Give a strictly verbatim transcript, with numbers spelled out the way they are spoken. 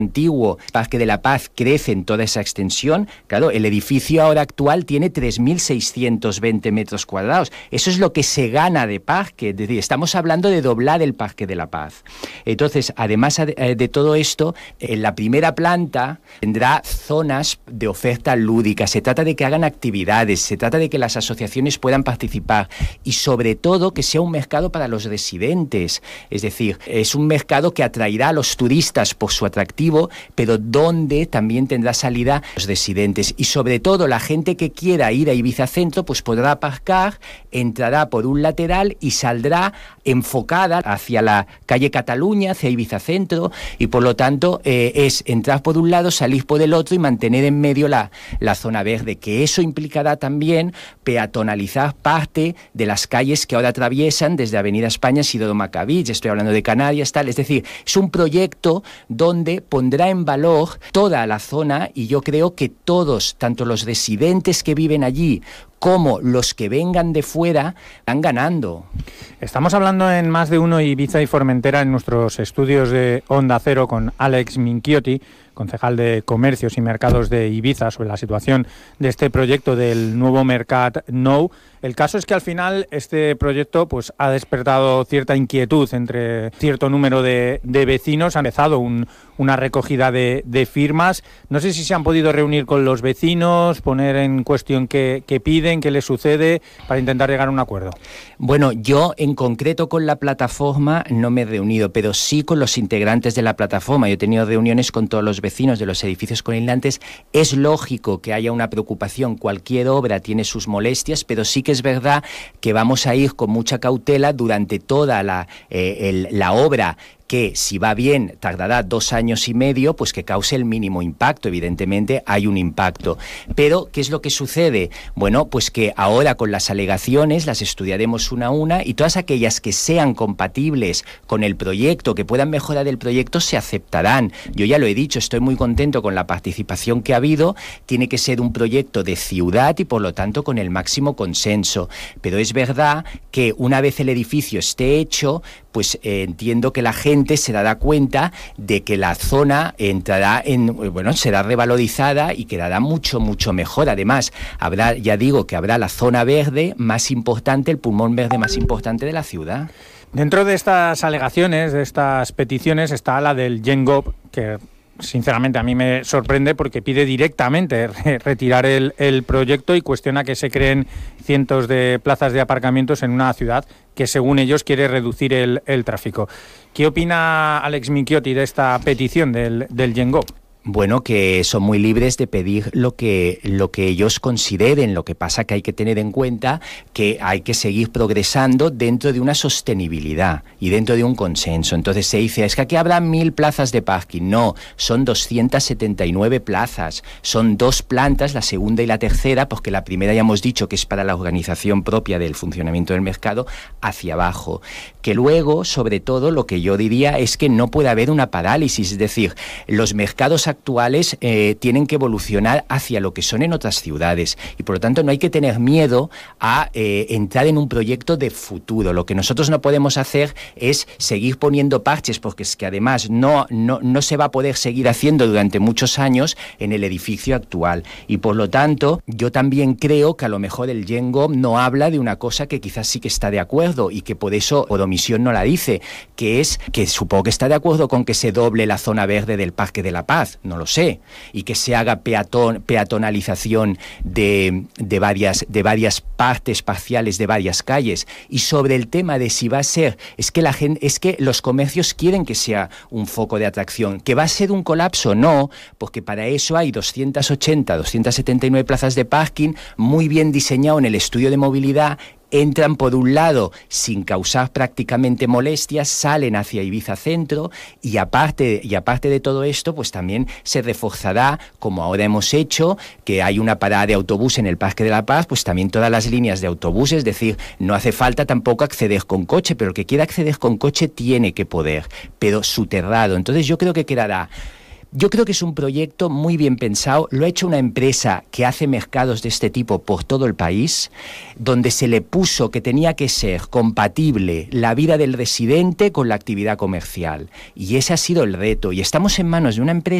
antiguo Parque de la Paz crece en toda esa extensión. Claro, el edificio ahora actual tiene tres mil seiscientos veinte metros cuadrados. Eso es lo que se gana de parque. Es decir, estamos hablando de doblar el Parque de la Paz. Entonces, además de, de todo esto, en la primera planta tendrá zonas de oferta lúdica. Se trata de que hagan actividades, se trata de que las asociaciones puedan participar y sobre todo que sea un mercado para los residentes. Es decir, es un mercado que atraerá a los turistas por su atractivo, pero donde también tendrá salida los residentes y sobre todo la gente que quiera ir a Ibiza Centro pues podrá aparcar, entrará por un lateral y saldrá enfocada hacia la calle Cataluña, hacia Ibiza Centro, y por lo tanto eh, es entrar por un lado, salir por el otro y mantener en medio la, la zona verde, que eso implicará también peatonalizar parte de las calles que ahora atraviesan desde Avenida España, Isidoro Macabí, estoy hablando de Canarias, tal. Es decir, es un proyecto donde pondrá en valor toda la zona y yo creo que todos, tanto los residentes que viven allí como los que vengan de fuera, están ganando. Estamos hablando en Más de Uno Ibiza y Formentera en nuestros estudios de Onda Cero con Alex Minchiotti, concejal de Comercios y Mercados de Ibiza, sobre la situación de este proyecto del nuevo Mercat Nou. El caso es que al final este proyecto pues ha despertado cierta inquietud entre cierto número de, de vecinos. Ha empezado un, una recogida de, de firmas. No sé si se han podido reunir con los vecinos, poner en cuestión qué, qué piden, qué les sucede, para intentar llegar a un acuerdo. Bueno, yo en concreto con la plataforma no me he reunido, pero sí con los integrantes de la plataforma. Yo he tenido reuniones con todos los vecinos de los edificios colindantes. Es lógico que haya una preocupación, cualquier obra tiene sus molestias, pero sí que es verdad que vamos a ir con mucha cautela durante toda la, eh, el, la obra, que si va bien tardará dos años y medio, pues que cause el mínimo impacto. Evidentemente hay un impacto. Pero, ¿qué es lo que sucede? Bueno, pues que ahora con las alegaciones las estudiaremos una a una y todas aquellas que sean compatibles con el proyecto, que puedan mejorar el proyecto, se aceptarán. Yo ya lo he dicho, estoy muy contento con la participación que ha habido. Tiene que ser un proyecto de ciudad y por lo tanto con el máximo consenso. Pero es verdad que una vez el edificio esté hecho, pues eh, entiendo que la gente se dará cuenta de que la zona entrará en, bueno, será revalorizada y quedará mucho, mucho mejor. Además, habrá, ya digo, que habrá la zona verde más importante, el pulmón verde más importante de la ciudad. Dentro de estas alegaciones, de estas peticiones, está la del Gengop, que sinceramente a mí me sorprende porque pide directamente re- retirar el, el proyecto y cuestiona que se creen cientos de plazas de aparcamientos en una ciudad que según ellos quiere reducir el, el tráfico. ¿Qué opina Alex Minchiotti de esta petición del, del Gengop? Bueno, que son muy libres de pedir lo que, lo que ellos consideren. Lo que pasa que hay que tener en cuenta que hay que seguir progresando dentro de una sostenibilidad y dentro de un consenso. Entonces se dice, es que aquí habrá mil plazas de parking. No, son doscientas setenta y nueve plazas. Son dos plantas, la segunda y la tercera, porque la primera ya hemos dicho que es para la organización propia del funcionamiento del mercado, hacia abajo. Que luego, sobre todo, lo que yo diría es que no puede haber una parálisis. Es decir, los mercados actuales eh, tienen que evolucionar hacia lo que son en otras ciudades y por lo tanto no hay que tener miedo a eh, entrar en un proyecto de futuro. Lo que nosotros no podemos hacer es seguir poniendo parches porque es que además no, no, no se va a poder seguir haciendo durante muchos años en el edificio actual y por lo tanto yo también creo que a lo mejor el Gengop no habla de una cosa que quizás sí que está de acuerdo y que por eso por omisión no la dice, que es que supongo que está de acuerdo con que se doble la zona verde del Parque de la Paz. No lo sé, y que se haga peatón, peatonalización de, de, varias, de varias partes parciales de varias calles. Y sobre el tema de si va a ser, es que la gente, es que los comercios quieren que sea un foco de atracción, que va a ser un colapso, no, porque para eso hay doscientas ochenta, doscientas setenta y nueve plazas de parking, muy bien diseñado en el estudio de movilidad. Entran por un lado sin causar prácticamente molestias, salen hacia Ibiza Centro y aparte, y aparte de todo esto, pues también se reforzará, como ahora hemos hecho, que hay una parada de autobús en el Parque de la Paz, pues también todas las líneas de autobús, es decir, no hace falta tampoco acceder con coche, pero el que quiera acceder con coche tiene que poder, pero soterrado. Entonces yo creo que quedará Yo creo que es un proyecto muy bien pensado, lo ha hecho una empresa que hace mercados de este tipo por todo el país, donde se le puso que tenía que ser compatible la vida del residente con la actividad comercial. Y ese ha sido el reto. Y estamos en manos de una empresa